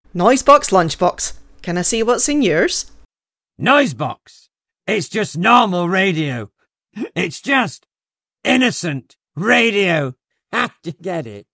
Noisebox Lunchbox. Can I see what's in yours? Noisebox. It's just normal radio. It's just innocent radio. How'd you get it?